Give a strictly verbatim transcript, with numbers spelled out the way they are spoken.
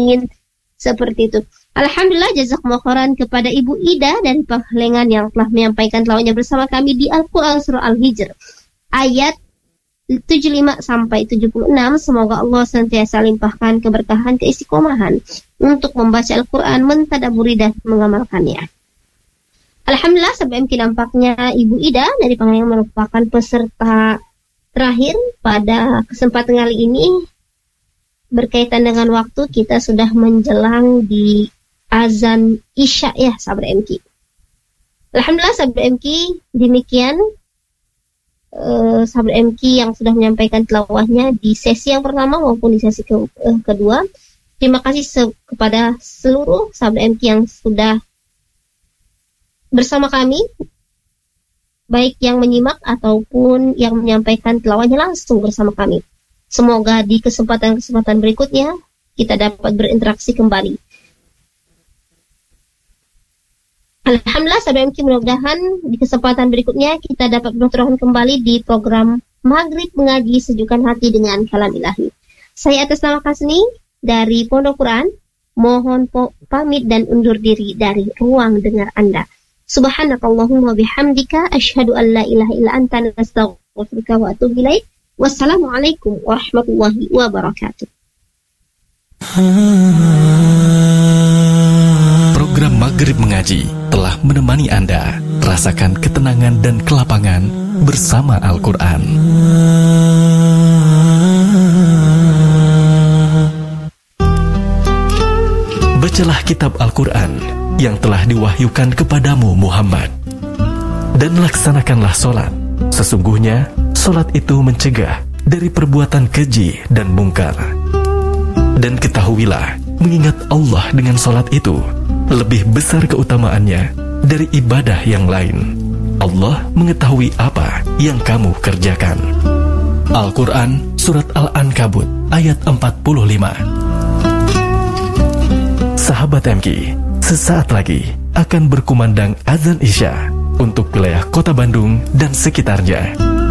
ingin seperti itu. Alhamdulillah, jazakumullah khairan kepada Ibu Ida dari Pangalengan yang telah menyampaikan tilawahnya bersama kami di Al-Quran Surah Al-Hijr ayat tujuh puluh lima sampai tujuh puluh enam. Semoga Allah senantiasa limpahkan keberkahan, keistiqomahan untuk membaca Al-Quran, mentadaburi dan mengamalkannya. Alhamdulillah, sampai M K nampaknya Ibu Ida dari Pangalengan merupakan peserta terakhir pada kesempatan kali ini. Berkaitan dengan waktu, kita sudah menjelang di azan Isya ya, sahabat M K. Alhamdulillah, sahabat M K, demikian uh, sahabat M K yang sudah menyampaikan tilawahnya di sesi yang pertama maupun di sesi ke, uh, kedua. Terima kasih se- kepada seluruh sahabat M K yang sudah bersama kami, baik yang menyimak ataupun yang menyampaikan tilawahnya langsung bersama kami. Semoga di kesempatan-kesempatan berikutnya kita dapat berinteraksi kembali. Alhamdulillah, sahabat M K, mudah-mudahan di kesempatan berikutnya kita dapat berinteraksi kembali di program Maghrib Mengaji Sejukkan Hati dengan Kalam Ilahi. Saya atas nama Kasni dari Pondok Quran, mohon po- pamit dan undur diri dari ruang dengar Anda. Subhanakallahumma bihamdika asyhadu an la ilaha illa anta astaghfiruka wa atubu ilaik. Wassalamualaikum warahmatullahi wabarakatuh. Program Maghrib Mengaji telah menemani Anda. Rasakan ketenangan dan kelapangan bersama Al-Quran. Bacalah kitab Al-Quran yang telah diwahyukan kepadamu Muhammad, dan laksanakanlah solat. Sesungguhnya solat itu mencegah dari perbuatan keji dan mungkar. Dan ketahuilah, mengingat Allah dengan solat itu lebih besar keutamaannya dari ibadah yang lain. Allah mengetahui apa yang kamu kerjakan. Al-Quran Surat Al-Ankabut ayat empat puluh lima. Sahabat M K, sesaat lagi akan berkumandang azan Isya untuk wilayah Kota Bandung dan sekitarnya.